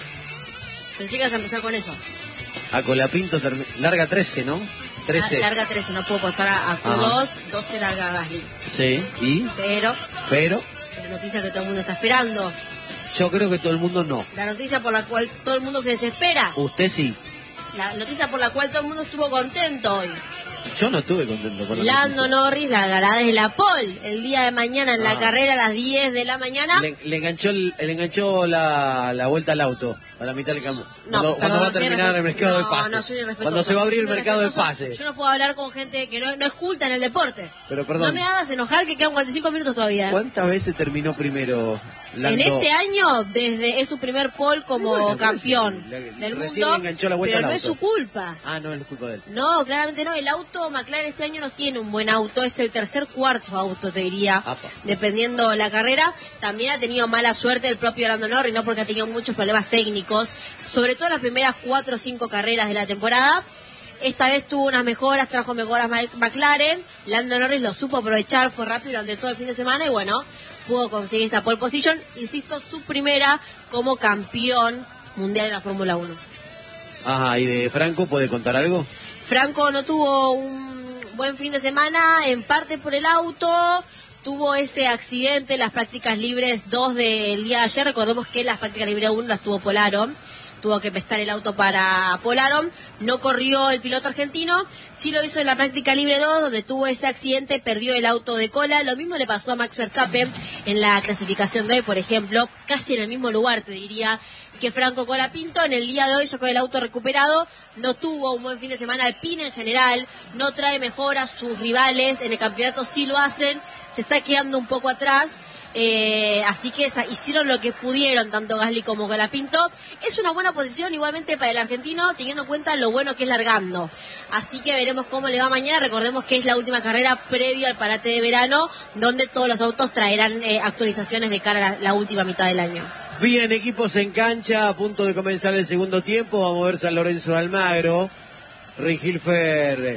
Pensé que ibas a empezar con eso. A Colapinto, term... larga trece, ¿no? trece. Larga trece, no puedo pasar a, a Q dos, doce larga Gasly. Sí, ¿y? Pero... Pero... La noticia que todo el mundo está esperando. Yo creo que todo el mundo no. La noticia por la cual todo el mundo se desespera. Usted sí. La noticia por la cual todo el mundo estuvo contento hoy. Yo no estuve contento con la Lando noticia. Norris largará desde la pole el día de mañana en ah. la carrera a las diez de la mañana. Le, le enganchó, el, le enganchó la, la vuelta al auto a la mitad del campo. No, cuando, cuando va a terminar el mercado no, de pases. No, soy irrespetuoso. Cuando se va a abrir el soy mercado de pases. Yo no puedo hablar con gente que no, no es culta en el deporte. Pero perdón. No me hagas enojar, que quedan cuarenta y cinco minutos todavía. ¿eh? ¿Cuántas veces terminó primero Lando? En este año, desde es su primer pole como bueno, campeón le, del recién mundo, le enganchó la vuelta pero al no auto. es su culpa. Ah, no es culpa de él. No, claramente no. El auto McLaren este año no tiene un buen auto, es el tercer cuarto auto, te diría, Apa. dependiendo la carrera. También ha tenido mala suerte el propio Lando Norris, no porque ha tenido muchos problemas técnicos, sobre todo en las primeras cuatro o cinco carreras de la temporada. Esta vez tuvo unas mejoras, trajo mejoras McLaren. Lando Norris lo supo aprovechar, fue rápido durante todo el fin de semana y bueno, pudo conseguir esta pole position. Insisto, su primera como campeón mundial en la Fórmula uno. Ajá, ¿y de Franco puede contar algo? Franco no tuvo un buen fin de semana, en parte por el auto. Tuvo ese accidente en las prácticas libres dos del día de ayer. Recordemos que las prácticas libres uno las tuvo Polaron. Tuvo que prestar el auto para Polaron, no corrió el piloto argentino, sí lo hizo en la práctica libre dos, donde tuvo ese accidente, perdió el auto de cola. Lo mismo le pasó a Max Verstappen en la clasificación de hoy, por ejemplo, casi en el mismo lugar, te diría, que Franco Colapinto. En el día de hoy sacó el auto recuperado, no tuvo un buen fin de semana. Alpine en general no trae mejoras, sus rivales en el campeonato sí lo hacen, se está quedando un poco atrás. Eh, así que esa, hicieron lo que pudieron tanto Gasly como Colapinto. Es una buena posición igualmente para el argentino, teniendo en cuenta lo bueno que es largando. Así que veremos cómo le va mañana. Recordemos que es la última carrera previo al parate de verano, donde todos los autos traerán eh, actualizaciones de cara a la, la última mitad del año. Bien, equipos en cancha, a punto de comenzar el segundo tiempo. Vamos a ver San Lorenzo de Almagro. Rey Hilfer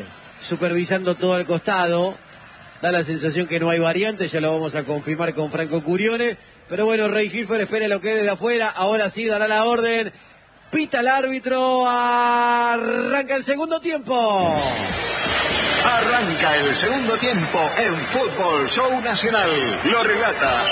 supervisando todo al costado. Da la sensación que no hay variante, ya lo vamos a confirmar con Franco Curione. Pero bueno, Ray Hilfer espera lo que es desde afuera. Ahora sí dará la orden. Pita el árbitro. Arranca el segundo tiempo. Arranca el segundo tiempo en Fútbol Show Nacional. Lo relata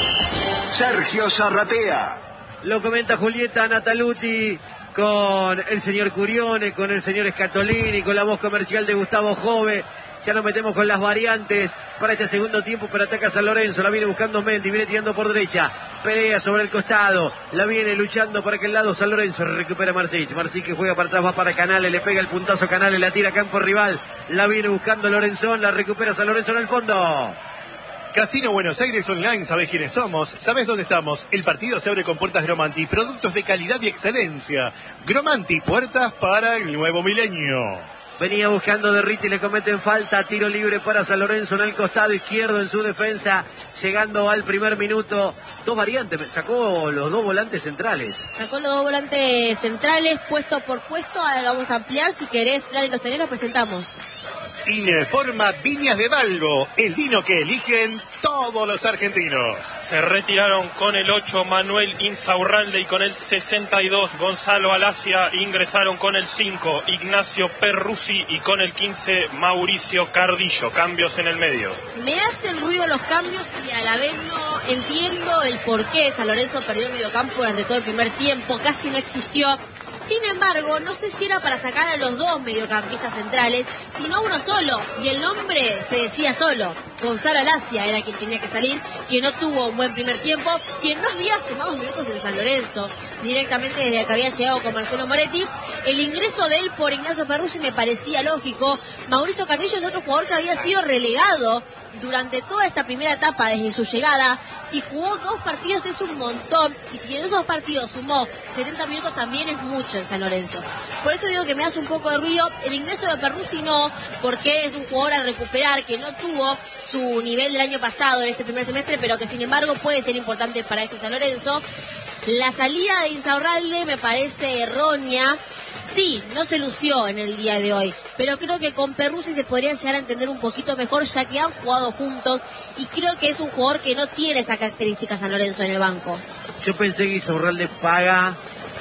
Sergio Zarratea. Lo comenta Julieta Nataluti con el señor Curione, con el señor Scatolini, con la voz comercial de Gustavo Jove. Ya nos metemos con las variantes para este segundo tiempo, pero ataca San Lorenzo, la viene buscando Mendy, viene tirando por derecha, pelea sobre el costado, la viene luchando para aquel lado San Lorenzo, recupera Marcic, Marcic que juega para atrás, va para Canales, le pega el puntazo a Canales, la tira a campo rival, la viene buscando Lorenzón, la recupera San Lorenzo en el fondo. Casino Buenos Aires Online, ¿sabés quiénes somos? ¿Sabés dónde estamos? El partido se abre con puertas Gromanti, productos de calidad y excelencia. Gromanti, puertas para el nuevo milenio. Venía buscando Derriti, le cometen falta, tiro libre para San Lorenzo en el costado izquierdo en su defensa, llegando al primer minuto. Dos variantes, sacó los dos volantes centrales. Sacó los dos volantes centrales, puesto por puesto, ahora lo vamos a ampliar, si querés, Fran, y los tenés, los presentamos. Informa Viñas de Valvo, el vino que eligen todos los argentinos. Se retiraron con el ocho Manuel Insaurralde y con el sesenta y dos Gonzalo Alacia. Ingresaron con el cinco Ignacio Perruzzi y con el quince Mauricio Cardillo. Cambios en el medio. Me hacen ruido los cambios y a la vez no entiendo el por qué San Lorenzo perdió el mediocampo durante todo el primer tiempo. Casi no existió. Sin embargo, no sé si era para sacar a los dos mediocampistas centrales, sino uno solo. Y el nombre se decía solo. Gonzalo Alacia era quien tenía que salir, quien no tuvo un buen primer tiempo, quien no había sumado minutos en San Lorenzo, directamente desde que había llegado con Marcelo Moretti. El ingreso de él por Ignacio Perruzzi me parecía lógico. Mauricio Cardillo es otro jugador que había sido relegado durante toda esta primera etapa desde su llegada. Si jugó dos partidos es un montón, y si en esos dos partidos sumó setenta minutos también es mucho en San Lorenzo. Por eso digo que me hace un poco de ruido. El ingreso de Perruzzi no, porque es un jugador a recuperar que no tuvo su nivel del año pasado en este primer semestre, pero que sin embargo puede ser importante para este San Lorenzo. La salida de Insaurralde me parece errónea. Sí, no se lució en el día de hoy, pero creo que con Perruzzi se podría llegar a entender un poquito mejor, ya que han jugado juntos, y creo que es un jugador que no tiene esa característica San Lorenzo en el banco. Yo pensé que Insaurralde paga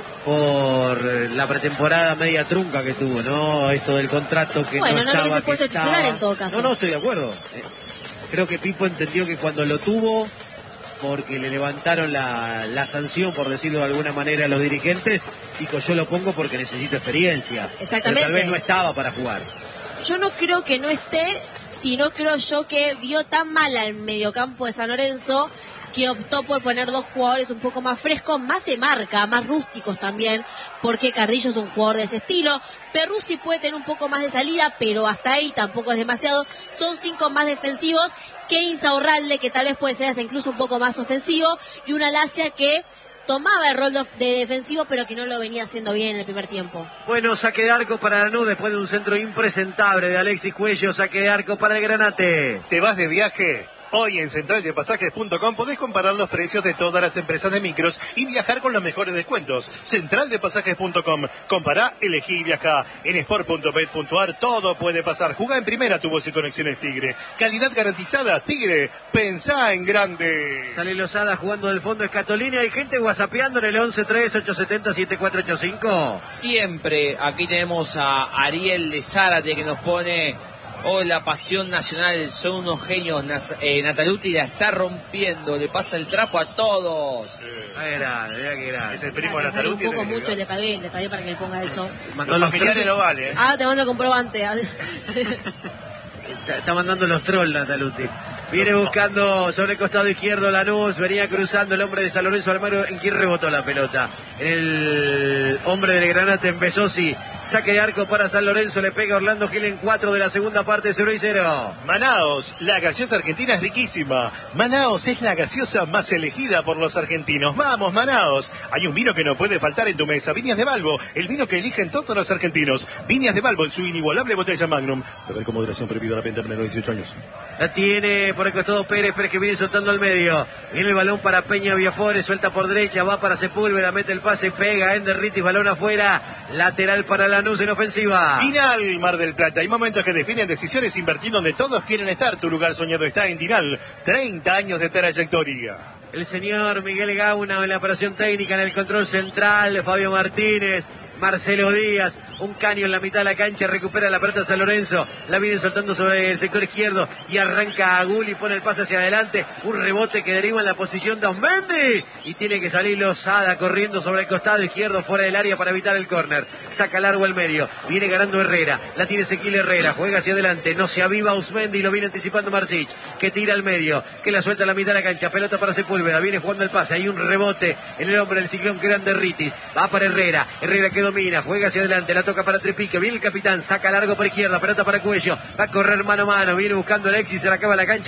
por la pretemporada media trunca que tuvo, ¿no? Esto del contrato que bueno, no, no estaba, lo hubiese puesto estaba... titular en todo caso. No, no, estoy de acuerdo. Eh, creo que Pipo entendió que cuando lo tuvo, porque le levantaron la, la sanción, por decirlo de alguna manera, a los dirigentes, dijo, yo lo pongo porque necesito experiencia. Exactamente. Pero tal vez no estaba para jugar. Yo no creo que no esté, sino creo yo que vio tan mal al mediocampo de San Lorenzo que optó por poner dos jugadores un poco más frescos, más de marca, más rústicos también, porque Cardillo es un jugador de ese estilo. Perruzzi puede tener un poco más de salida, pero hasta ahí tampoco es demasiado. Son cinco más defensivos que Insaurralde, que tal vez puede ser hasta incluso un poco más ofensivo, y una Alacia que tomaba el rol de defensivo, pero que no lo venía haciendo bien en el primer tiempo. Bueno, saque de arco para Lanús después de un centro impresentable de Alexis Cuello. Saque de arco para el Granate. ¿Te vas de viaje? Hoy en central de pasajes punto com podés comparar los precios de todas las empresas de micros y viajar con los mejores descuentos. central de pasajes punto com. Compará, elegí y viajá. En sport punto bet punto ar todo puede pasar. Jugá en primera tu voz y conexiones Tigre. Calidad garantizada, Tigre. Pensá en grande. Sale Lozada jugando del fondo Escatolini. Hay gente whatsappeando en el once tres ocho siete cero siete cuatro ocho cinco. Siempre. Aquí tenemos a Ariel de Zárate que nos pone... Hoy la pasión nacional, son unos genios. eh, Nataluti la está rompiendo, le pasa el trapo a todos. Ah, era, era que era. Es el primo de Gracias, Nataluti. un poco mucho, le pagué, le pagué para que le ponga eso. Mandó Los los familiares trolls. no vale, ¿eh? Ah, te mando comprobante. Está, está mandando los trolls Nataluti. Viene buscando sobre el costado izquierdo Lanús, venía cruzando el hombre de San Lorenzo Almagro, en quien rebotó la pelota. El hombre del Granate empezó, sí. Saque de arco para San Lorenzo, le pega Orlando Gil en cuatro de la segunda parte, cero y cero. Manaos, la gaseosa argentina es riquísima. Manaos es la gaseosa más elegida por los argentinos. Vamos, Manaos. Hay un vino que no puede faltar en tu mesa. Viñas de Valvo, el vino que eligen todos los argentinos. Viñas de Valvo en su inigualable botella Magnum. Beber con moderación, prohibido la venta menor de dieciocho años. La tiene por el costado Pérez, Pérez que viene soltando al medio. Viene el balón para Peña Viafores, suelta por derecha, va para Sepúlveda, mete el pase, pega Ender Ritis, balón afuera, lateral para Lanús en ofensiva. Dinal, Mar del Plata. Hay momentos que definen decisiones, invertir donde todos quieren estar. Tu lugar soñado está en Dinal. treinta años de trayectoria. El señor Miguel Gauna en la operación técnica, en el control central, Fabio Martínez, Marcelo Díaz, un caño en la mitad de la cancha, recupera la pelota San Lorenzo, la viene soltando sobre el sector izquierdo y arranca a Gulli, pone el pase hacia adelante, un rebote que deriva en la posición de Osmendi y tiene que salir Lozada corriendo sobre el costado izquierdo fuera del área para evitar el córner, saca largo al medio, viene ganando Herrera, la tiene Ezequiel Herrera, juega hacia adelante, no se aviva Osmendi y lo viene anticipando Marcich, que tira al medio, que la suelta a la mitad de la cancha, pelota para Sepúlveda, viene jugando el pase, hay un rebote en el hombre del ciclón que era Ender Ritis, va para Herrera, Herrera que domina, juega hacia adelante, la toca para Trepique, viene el capitán, saca largo por izquierda, pelota para Cuello, va a correr mano a mano, viene buscando Alexis, se la acaba la cancha.